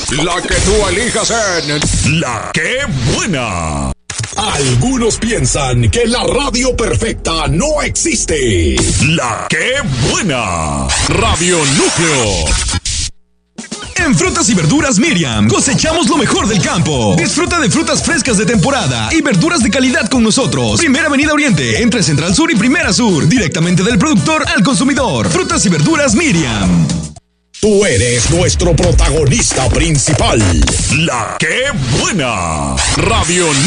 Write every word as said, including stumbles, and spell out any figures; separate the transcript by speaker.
Speaker 1: La que tú elijas en La Que Buena.
Speaker 2: Algunos piensan que la radio perfecta no existe.
Speaker 1: La Que Buena. Radio Núcleo.
Speaker 3: En Frutas y Verduras Miriam, cosechamos lo mejor del campo. Disfruta de frutas frescas de temporada y verduras de calidad con nosotros. Primera Avenida Oriente, entre Central Sur y Primera Sur. Directamente del productor al consumidor. Frutas y Verduras Miriam.
Speaker 2: Tú eres nuestro protagonista principal.
Speaker 1: La Que Buena. Radio